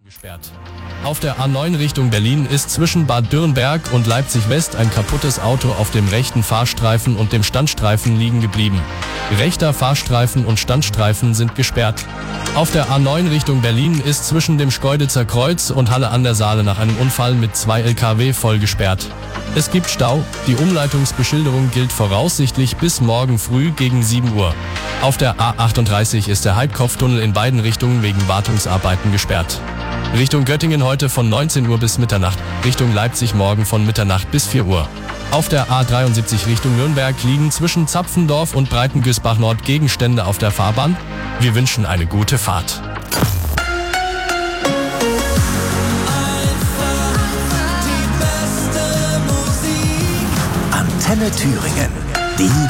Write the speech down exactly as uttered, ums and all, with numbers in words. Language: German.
Gesperrt. Auf der A neun Richtung Berlin ist zwischen Bad Dürrenberg und Leipzig West ein kaputtes Auto auf dem rechten Fahrstreifen und dem Standstreifen liegen geblieben. Rechter Fahrstreifen und Standstreifen sind gesperrt. Auf der A neun Richtung Berlin ist zwischen dem Schkeuditzer Kreuz und Halle an der Saale nach einem Unfall mit zwei L K W voll gesperrt. Es gibt Stau, die Umleitungsbeschilderung gilt voraussichtlich bis morgen früh gegen sieben Uhr. Auf der A achtunddreißig ist der Heidkopftunnel in beiden Richtungen wegen Wartungsarbeiten gesperrt. Richtung Göttingen heute von neunzehn Uhr bis Mitternacht, Richtung Leipzig morgen von Mitternacht bis vier Uhr. Auf der A dreiundsiebzig Richtung Nürnberg liegen zwischen Zapfendorf und Breitengüßbach Nord Gegenstände auf der Fahrbahn. Wir wünschen eine gute Fahrt. Antenne Thüringen. Die